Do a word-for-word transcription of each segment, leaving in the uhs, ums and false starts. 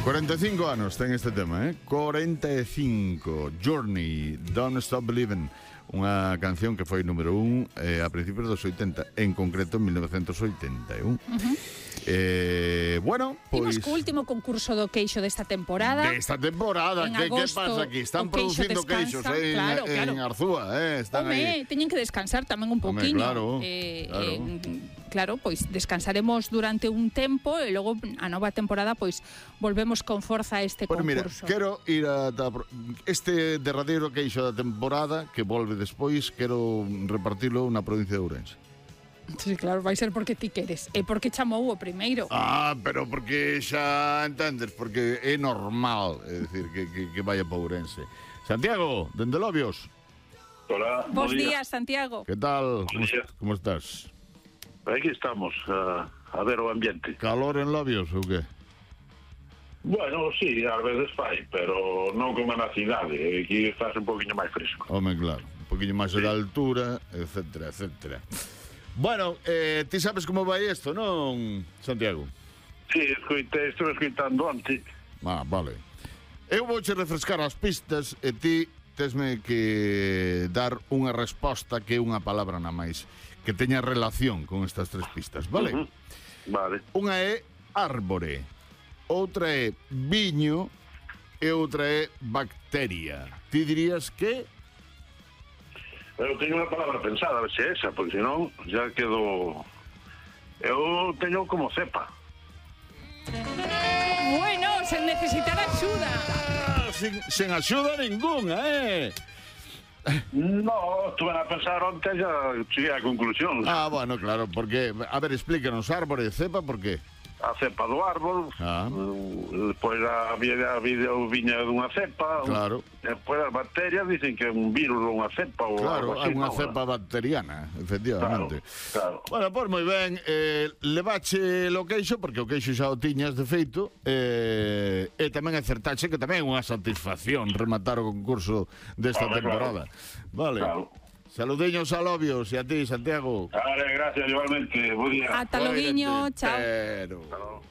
cuarenta e cinco anos ten este tema, eh? cuarenta e cinco. Journey, Don't Stop Believin'. Unha canción que foi número un eh, a principios dos oitenta, en concreto en mil novecientos oitenta e un. Uh-huh. Eh, bueno, pois... Imos co último concurso do queixo desta temporada. Desta temporada, que, que pasa aquí? Están producindo queixos eh, claro, en, claro. en Arzúa, eh? Están Home, aí. teñen que descansar tamén un poquinho. Claro, eh, claro. Eh, claro, pois descansaremos durante un tempo e logo a nova temporada pois volvemos con forza a este Pero concurso. Mira, quero ir a da, este derradeiro queixo da temporada que volve despois, quero repartilo na provincia de Ourense. Sí, claro, vai ser porque ti queres. E porque chamou o primeiro. Ah, pero porque xa entendes, porque é normal, é dicir, que, que, que vaya para Ourense. Santiago, dende Lobios. Hola, Bos buen día. días, Santiago. Que tal? Como, días. como estás? Aquí estamos, uh, a ver o ambiente. Calor en Lobios ou que? Bueno, sí, ás veces fai, pero non como na cidade. Aquí estás un poquinho máis fresco. Home, claro, un poquinho máis de altura, etcétera, etcétera. Bueno, eh, ti sabes como vai isto, non, Santiago? Sí, escoitei, estou escoitando antes. Ah, vale. Eu vouche refrescar as pistas e ti tesme que dar unha resposta que é unha palabra na máis que teña relación con estas tres pistas, vale? Uh-huh. Vale. Unha é árbore, outra é viño e outra é bacteria. Ti dirías que... Eu teño unha palabra pensada, a ver se é esa, porque senón já quedo... Eu teño como cepa. Bueno, sen necesitar axuda. Ah, sin, sen axuda ningunha, eh? No, estuve a pensar onte e xa cheguei á conclusión. Ah, bueno, claro, porque... A ver, explícanos, árbore e cepa, por qué? A cepa do árbol, Ah. uh, despois a vida, a vida viña dunha cepa, Claro. despois as bacterias dicen que é un virus ou unha cepa ou Claro, algo hai así, unha ¿no? cepa bacteriana, efectivamente. Claro, claro. Bueno, pois moi ben, eh, levache o queixo, porque o queixo xa o tiñas de feito, eh, e tamén acertache, que tamén é unha satisfacción rematar o concurso desta Vale, temporada. Vale. Claro. Saludiños a Lobios e a ti, Santiago. Vale, gracias, igualmente. Bo día. Ata loguiño, chao. Pero...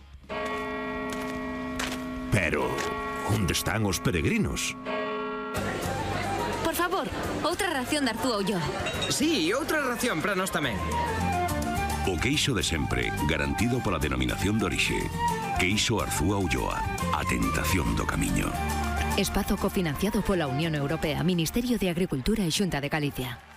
Pero, onde están os peregrinos? Por favor, outra ración de Arzúa Ulloa. Sí, outra ración para nós tamén. O queixo de sempre, garantido pola denominación de orixe. Queixo Arzúa Ulloa, a tentación do camiño. Espazo cofinanciado pola Unión Europea, Ministerio de Agricultura e Xunta de Galicia.